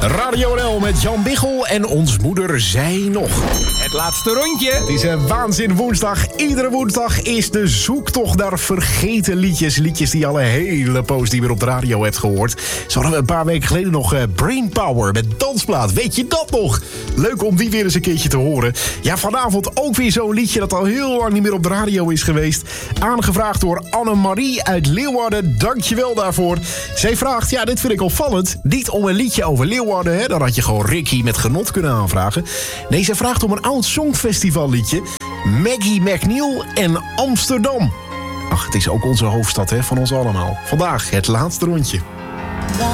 Radio NL met Jan Biggel en ons moeder zei nog. Het laatste rondje. Het is een waanzin woensdag. Iedere woensdag is de zoektocht naar vergeten liedjes. Liedjes die je al een hele poos niet meer op de radio hebt gehoord. Zo hadden we een paar weken geleden nog Brainpower met Dansplaat. Weet je dat nog? Leuk om die weer eens een keertje te horen. Ja, vanavond ook weer zo'n liedje dat al heel lang niet meer op de radio is geweest. Aangevraagd door Annemarie uit Leeuwarden. Dankjewel daarvoor. Zij vraagt, ja, dit vind ik opvallend. Niet om een liedje over Leeuwarden, hè? Dan had je gewoon Ricky met genot kunnen aanvragen. Nee, zij vraagt om een oud songfestivalliedje. Maggie McNeil en Amsterdam. Ach, het is ook onze hoofdstad, hè, van ons allemaal. Vandaag het laatste rondje.